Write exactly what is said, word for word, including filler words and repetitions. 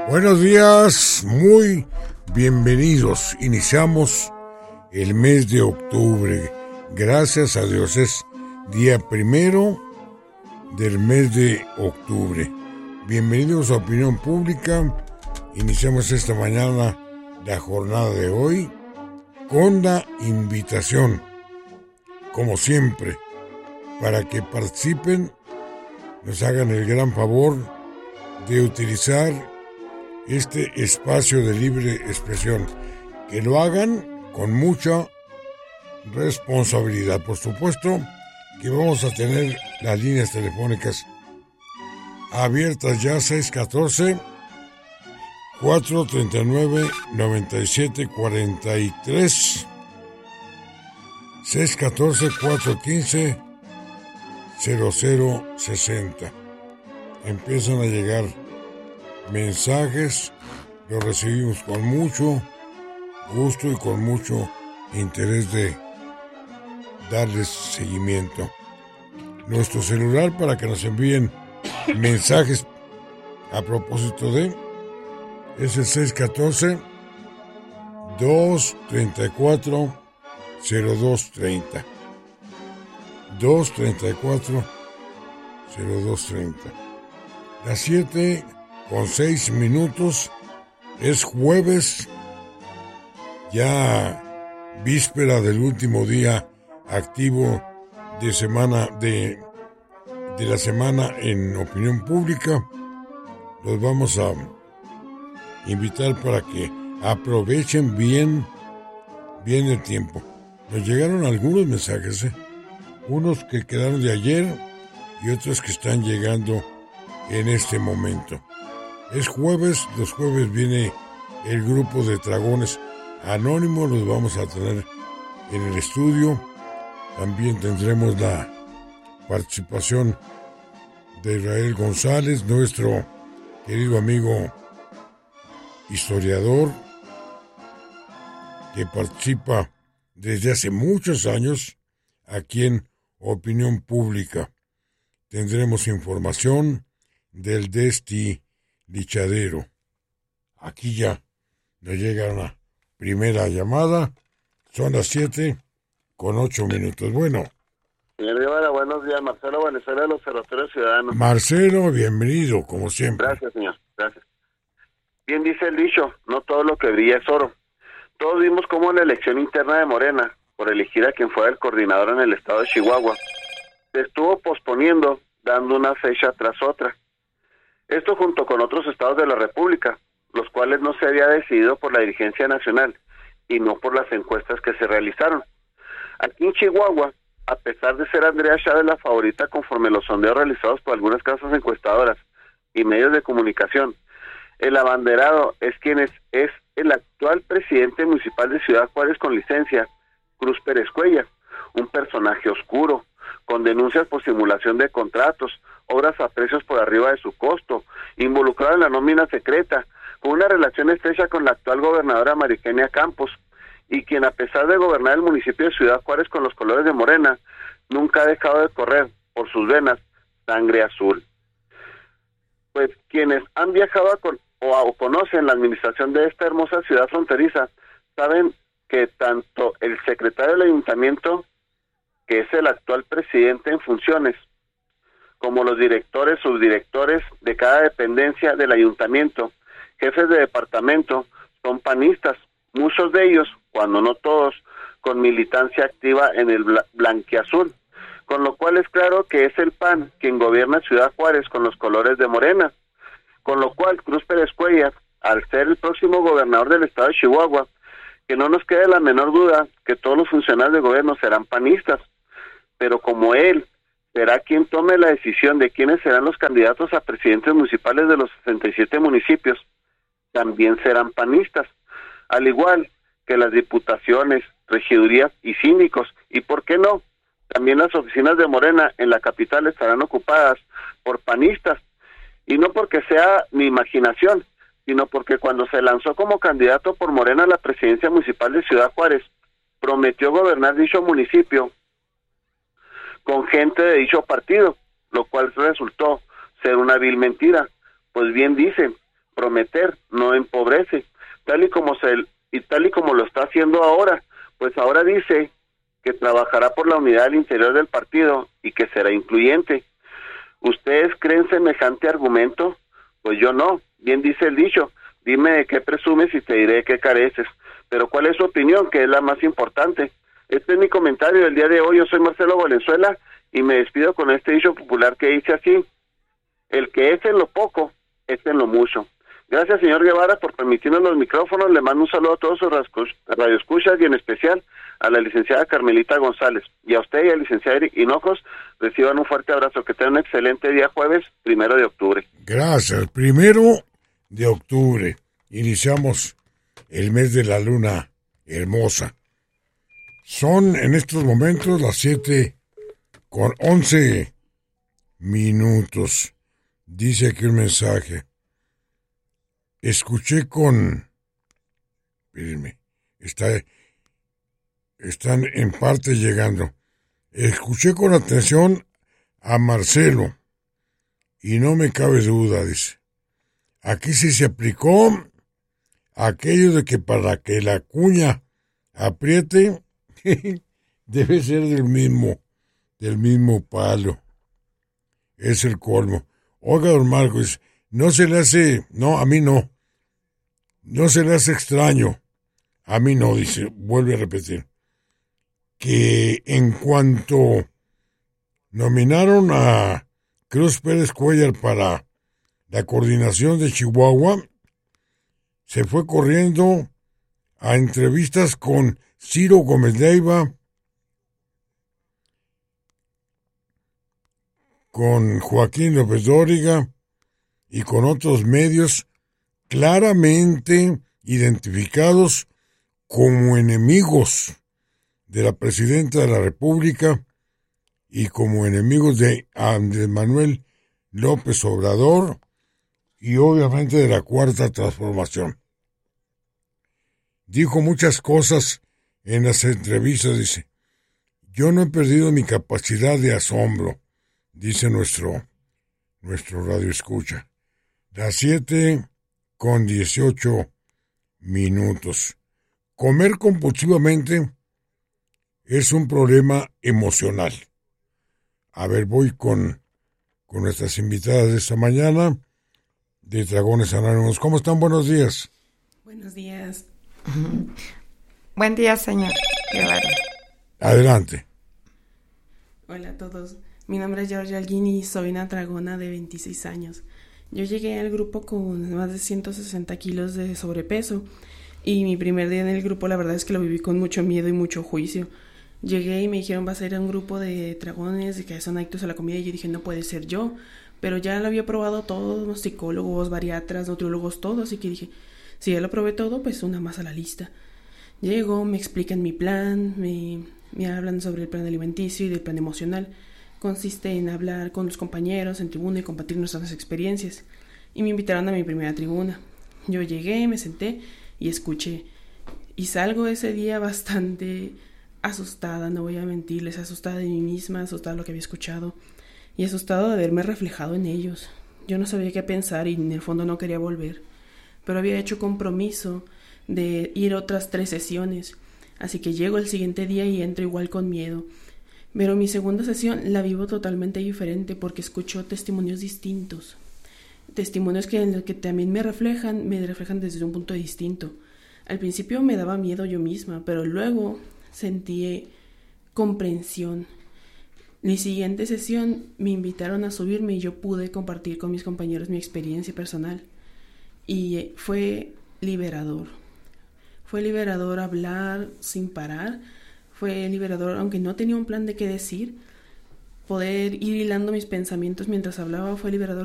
Buenos días, muy bienvenidos. Iniciamos el mes de octubre. Gracias a Dios, es día primero del mes de octubre. Bienvenidos a Opinión Pública. Iniciamos esta mañana la jornada de hoy con la invitación, como siempre, para que participen, nos hagan el gran favor de utilizar este espacio de libre expresión, que lo hagan con mucha responsabilidad. Por supuesto que vamos a tener las líneas telefónicas abiertas ya, seis uno cuatro, cuatro tres nueve, nueve siete cuatro tres, seis uno cuatro, cuatro uno cinco, cero cero seis cero. Empiezan a llegar mensajes, los recibimos con mucho gusto y con mucho interés de darles seguimiento. Nuestro celular para que nos envíen mensajes a propósito de es el seis uno cuatro, dos tres cuatro, cero dos tres cero. dos tres cuatro, cero dos tres cero. Las siete con seis minutos, es jueves, ya víspera del último día activo de semana de, de la semana en Opinión Pública. Los vamos a invitar para que aprovechen bien, bien el tiempo. Nos llegaron algunos mensajes, ¿eh? Unos que quedaron de ayer y otros que están llegando en este momento. Es jueves, los jueves viene el grupo de Dragones Anónimos, los vamos a tener en el estudio. También tendremos la participación de Israel González, nuestro querido amigo historiador, que participa desde hace muchos años aquí en Opinión Pública. Tendremos información del Desti Lichadero. Aquí ya nos llega una primera llamada. Son las siete con ocho minutos. Bueno. Señor Guevara, buenos días. Marcelo Valenzuela de los Cerrateros Ciudadanos. Marcelo, bienvenido, como siempre. Gracias, señor. Gracias. Bien dice el dicho, no todo lo que brilla es oro. Todos vimos cómo la elección interna de Morena, por elegir a quien fuera el coordinador en el estado de Chihuahua, se estuvo posponiendo, dando una fecha tras otra. Esto junto con otros estados de la República, los cuales no se había decidido por la dirigencia nacional y no por las encuestas que se realizaron. Aquí en Chihuahua, a pesar de ser Andrea Chávez la favorita conforme los sondeos realizados por algunas casas encuestadoras y medios de comunicación, el abanderado es quien es, es el actual presidente municipal de Ciudad Juárez con licencia, Cruz Pérez Cuellar, un personaje oscuro, con denuncias por simulación de contratos, obras a precios por arriba de su costo, involucrado en la nómina secreta, con una relación estrecha con la actual gobernadora Marikenia Campos, y quien a pesar de gobernar el municipio de Ciudad Juárez con los colores de Morena, nunca ha dejado de correr por sus venas sangre azul. Pues quienes han viajado a con, o, a, o conocen la administración de esta hermosa ciudad fronteriza, saben que tanto el secretario del ayuntamiento, que es el actual presidente en funciones, como los directores, subdirectores de cada dependencia del ayuntamiento, jefes de departamento, son panistas, muchos de ellos, cuando no todos, con militancia activa en el bla- blanquiazul, con lo cual es claro que es el P A N quien gobierna Ciudad Juárez con los colores de Morena, con lo cual Cruz Pérez Cuellar, al ser el próximo gobernador del estado de Chihuahua, que no nos quede la menor duda que todos los funcionarios de gobierno serán panistas, pero como él será quien tome la decisión de quiénes serán los candidatos a presidentes municipales de los sesenta y siete municipios, también serán panistas, al igual que las diputaciones, regidurías y síndicos, y por qué no, también las oficinas de Morena en la capital estarán ocupadas por panistas, y no porque sea mi imaginación, sino porque cuando se lanzó como candidato por Morena a la presidencia municipal de Ciudad Juárez, prometió gobernar dicho municipio con gente de dicho partido, lo cual resultó ser una vil mentira, pues bien dicen, Prometer no empobrece, tal y como se y tal y como lo está haciendo ahora, pues ahora dice que trabajará por la unidad al interior del partido y que será incluyente. ¿Ustedes creen semejante argumento? Pues yo no. Bien dice el dicho, dime de qué presumes y te diré de qué careces. Pero ¿cuál es su opinión? Que es la más importante. Este es mi comentario del día de hoy. Yo soy Marcelo Valenzuela y me despido con este dicho popular que dice así: el que es en lo poco, es en lo mucho. Gracias, señor Guevara, por permitirnos los micrófonos. Le mando un saludo a todos sus radioescuchas y en especial a la licenciada Carmelita González. Y a usted y al licenciado Eric Hinojos, reciban un fuerte abrazo. Que tengan un excelente día jueves, primero de octubre. Gracias. Primero de octubre. Iniciamos el mes de la luna hermosa. Son en estos momentos las siete con once minutos. Dice aquí un mensaje. Escuché con... Espérenme. Está, están en parte llegando. Escuché con atención a Marcelo. Y no me cabe duda, dice. Aquí sí se aplicó aquello de que para que la cuña apriete, debe ser del mismo, del mismo palo. Es el colmo. Oiga, don Marcos, no se le hace, no, a mí no, no se le hace extraño, a mí no, dice, vuelve a repetir, que en cuanto nominaron a Cruz Pérez Cuellar para la coordinación de Chihuahua, se fue corriendo a entrevistas con Ciro Gómez Leiva, con Joaquín López Dóriga y con otros medios claramente identificados como enemigos de la presidenta de la República y como enemigos de Andrés Manuel López Obrador y obviamente de la Cuarta Transformación. Dijo muchas cosas en las entrevistas, dice, yo no he perdido mi capacidad de asombro, dice nuestro, nuestro radio escucha. Las siete con dieciocho minutos. Comer compulsivamente es un problema emocional. A ver, voy con, con nuestras invitadas de esta mañana de Dragones Anónimos. ¿Cómo están? Buenos días. Buenos días. Buen día, señor Guevara. Adelante. Hola a todos. Mi nombre es Georgia Alguini y soy una dragona de veintiséis años. Yo llegué al grupo con más de ciento sesenta kilos de sobrepeso y mi primer día en el grupo la verdad es que lo viví con mucho miedo y mucho juicio. Llegué y me dijeron vas a ir a un grupo de dragones de que son adictos a la comida y yo dije no puede ser yo, pero ya lo había probado todos, los psicólogos, bariatras, nutriólogos, todo, así que dije si ya lo probé todo pues una más a la lista. Llego, me explican mi plan, me, me hablan sobre el plan alimenticio y del plan emocional. Consiste en hablar con los compañeros en tribuna y compartir nuestras experiencias. Y me invitaron a mi primera tribuna. Yo llegué, me senté y escuché. Y salgo ese día bastante asustada, no voy a mentirles, asustada de mí misma, asustada de lo que había escuchado y asustada de verme reflejado en ellos. Yo no sabía qué pensar y en el fondo no quería volver. Pero había hecho compromiso de ir otras tres sesiones. Así que llego el siguiente día y entro igual con miedo. Pero mi segunda sesión la vivo totalmente diferente porque escucho testimonios distintos. Testimonios que en los que también me reflejan, me reflejan desde un punto distinto. Al principio me daba miedo yo misma, pero luego sentí comprensión. Mi siguiente sesión me invitaron a subirme y yo pude compartir con mis compañeros mi experiencia personal. Y fue liberador. Fue liberador hablar sin parar. Fue liberador, aunque no tenía un plan de qué decir, poder ir hilando mis pensamientos mientras hablaba, fue liberador